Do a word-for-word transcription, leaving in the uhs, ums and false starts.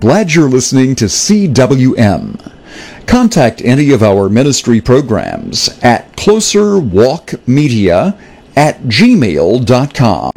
glad you're listening to C W M. Contact any of our ministry programs at closerwalkmedia at gmail dot com.